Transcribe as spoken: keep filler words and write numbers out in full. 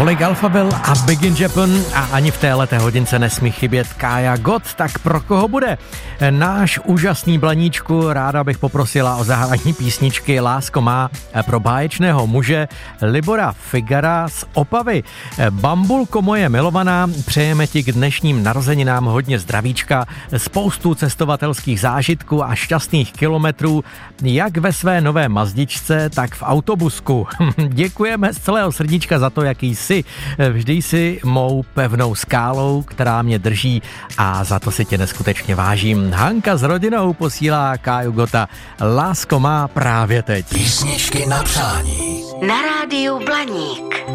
Tolik Alphabel a Big in Japan a ani v téhleté hodince nesmí chybět Kája Gott, tak pro koho bude? Náš úžasný Blaníčku, ráda bych poprosila o zahrání písničky Lásko má pro báječného muže Libora Figara z Opavy. Bambulko moje milovaná, přejeme ti k dnešním narozeninám hodně zdravíčka, spoustu cestovatelských zážitků a šťastných kilometrů, jak ve své nové Mazdičce, tak v autobusku. Děkujeme z celého srdíčka za to, jaký jsi. Vždy jsi mou pevnou skálou, která mě drží a za to si tě neskutečně vážím. Hanka s rodinou posílá Káju Gotta. Lásko má právě teď. Písničky na přání. Na rádiu Blaník.